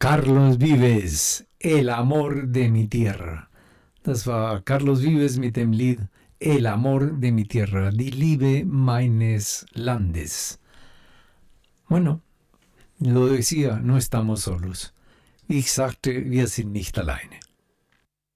Carlos Vives, El Amor de mi Tierra. Das war Carlos Vives mit dem Lied El Amor de mi Tierra, die Liebe meines Landes. Bueno, lo decía, no estamos solos. Ich sagte, wir sind nicht alleine.